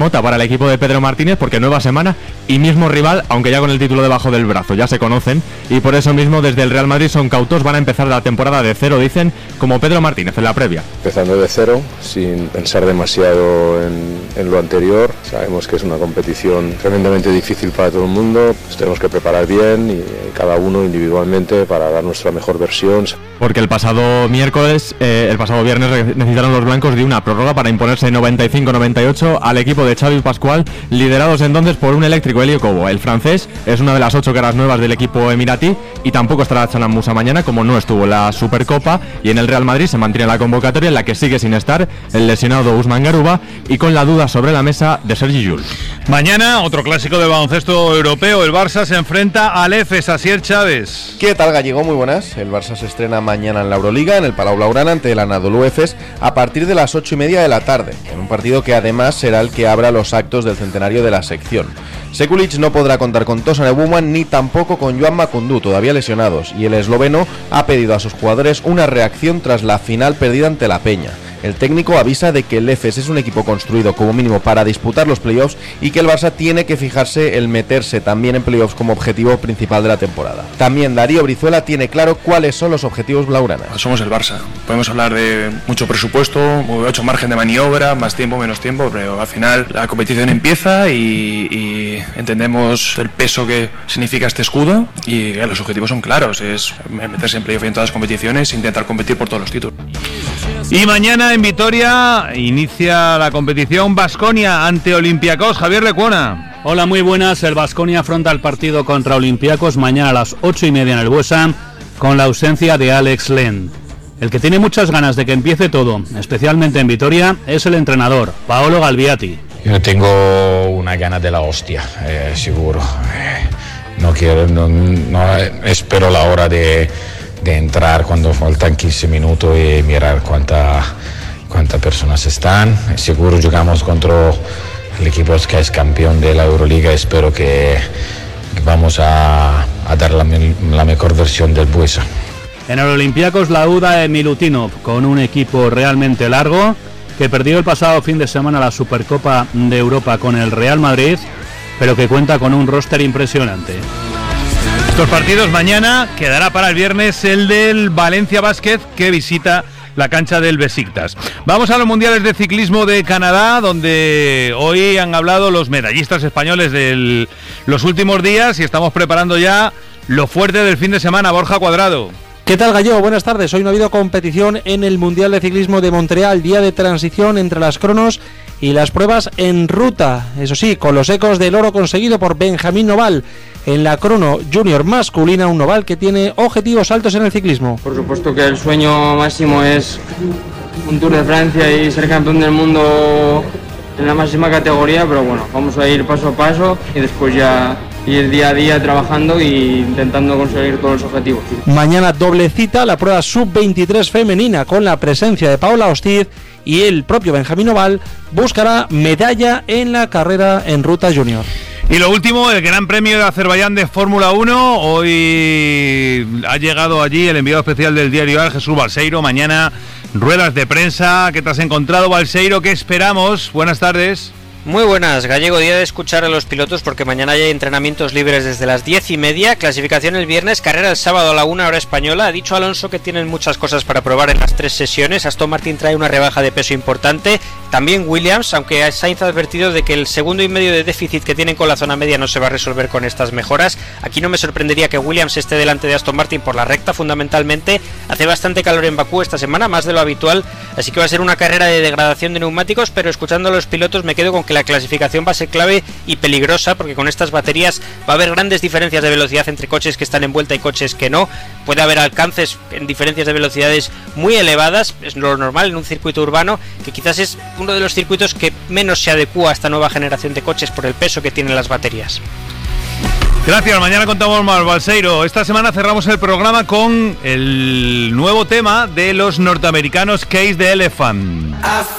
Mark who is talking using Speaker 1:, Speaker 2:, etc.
Speaker 1: nota para el equipo de Pedro Martínez, porque nueva semana y mismo rival, aunque ya con el título debajo del brazo, ya se conocen, y por eso mismo desde el Real Madrid son cautos, van a empezar la temporada de cero, dicen, como Pedro Martínez en la previa.
Speaker 2: Empezando de cero, sin pensar demasiado en lo anterior. Sabemos que es una competición tremendamente difícil para todo el mundo, pues tenemos que preparar bien y cada uno individualmente para dar nuestra mejor versión.
Speaker 1: Porque el pasado viernes necesitaron los blancos de una prórroga para imponerse 95-98 al equipo de Xavi Pascual, liderados entonces por un eléctrico Elio Cobo. El francés es una de las 8 caras nuevas del equipo emiratí y tampoco estará Chanan Musa mañana, como no estuvo en la Supercopa, y en el Real Madrid se mantiene la convocatoria en la que sigue sin estar el lesionado Usman Garuba y con la duda sobre la mesa de Sergi Llull.
Speaker 3: Mañana otro clásico del baloncesto europeo, el Barça se enfrenta al EFES. Asier Chávez.
Speaker 4: ¿Qué tal, Gallego? Muy buenas. El Barça se estrena mañana en la Euroliga, en el Palau Blaugrana, ante el Anadolu Efes, a partir de las 8:30 de la tarde, en un partido que además será el que abra los actos del centenario de la sección. Sekulic no podrá contar con Tosan Ebuman ni tampoco con Joan Macundú, todavía lesionados, y el esloveno ha pedido a sus jugadores una reacción tras la final perdida ante la Peña. El técnico avisa de que el EFES es un equipo construido como mínimo para disputar los playoffs y que el Barça tiene que fijarse el meterse también en playoffs como objetivo principal de la temporada. También Darío Brizuela tiene claro cuáles son los objetivos blaugranas.
Speaker 5: Somos el Barça, podemos hablar de mucho presupuesto, mucho margen de maniobra, más tiempo, menos tiempo, pero al final la competición empieza y entendemos el peso que significa este escudo y los objetivos son claros, es meterse en playoff en todas las competiciones e intentar competir por todos los títulos.
Speaker 3: Y mañana en Vitoria inicia la competición Baskonia ante Olympiacos. Javier Lecuona.
Speaker 6: Hola, muy buenas. El Baskonia afronta el partido contra Olympiacos mañana a las 8:30 en el Buesa, con la ausencia de Alex Len. El que tiene muchas ganas de que empiece todo, especialmente en Vitoria, es el entrenador, Paolo Galviati.
Speaker 7: Yo tengo una gana de la hostia, seguro. No espero la hora de entrar cuando faltan 15 minutos y mirar cuántas personas están. Seguro jugamos contra el equipo que es campeón de la Euroliga. Espero que vamos a dar la mejor versión del Buesa.
Speaker 6: En el Olympiacos la UDA de Milutinov, con un equipo realmente largo, que perdió el pasado fin de semana la Supercopa de Europa con el Real Madrid, pero que cuenta con un roster impresionante.
Speaker 3: Estos partidos mañana, quedará para el viernes el del Valencia Basket, que visita la cancha del Besiktas. Vamos a los mundiales de ciclismo de Canadá, donde hoy han hablado los medallistas españoles de los últimos días y estamos preparando ya lo fuerte del fin de semana. Borja Cuadrado.
Speaker 8: ¿Qué tal, Gallego? Buenas tardes. Hoy no ha habido competición en el Mundial de Ciclismo de Montreal, día de transición entre las cronos y las pruebas en ruta. Eso sí, con los ecos del oro conseguido por Benjamín Noval en la crono junior masculina, un Noval que tiene objetivos altos en el ciclismo.
Speaker 9: Por supuesto que el sueño máximo es un Tour de Francia y ser campeón del mundo en la máxima categoría, pero bueno, vamos a ir paso a paso y después ya ir día a día trabajando e intentando conseguir todos los objetivos.
Speaker 8: Mañana doble cita, la prueba sub-23 femenina con la presencia de Paula Hostiz, y el propio Benjamín Noval buscará medalla en la carrera en ruta junior.
Speaker 3: Y lo último, el Gran Premio de Azerbaiyán de Fórmula 1. Hoy ha llegado allí el enviado especial del diario AR, Jesús Balseiro. Mañana ruedas de prensa. ¿Qué te has encontrado, Balseiro? ¿Qué esperamos? Buenas tardes.
Speaker 10: Muy buenas, Gallego, día de escuchar a los pilotos porque mañana hay entrenamientos libres desde las 10:30, clasificación el viernes, carrera el sábado a la 1 hora española. Ha dicho Alonso que tienen muchas cosas para probar en las 3 sesiones. Aston Martin trae una rebaja de peso importante, también Williams, aunque Sainz ha advertido de que el 2,5 segundos de déficit que tienen con la zona media no se va a resolver con estas mejoras. Aquí no me sorprendería que Williams esté delante de Aston Martin por la recta fundamentalmente. Hace bastante calor en Bakú esta semana, más de lo habitual, así que va a ser una carrera de degradación de neumáticos, pero escuchando a los pilotos me quedo con que la clasificación va a ser clave y peligrosa, porque con estas baterías va a haber grandes diferencias de velocidad entre coches que están en vuelta y coches que no. Puede haber alcances en diferencias de velocidades muy elevadas, es lo normal en un circuito urbano, que quizás es uno de los circuitos que menos se adecúa a esta nueva generación de coches por el peso que tienen las baterías.
Speaker 3: Gracias, mañana contamos más, Balseiro. Esta semana cerramos el programa con el nuevo tema de los norteamericanos Cage the Elephant.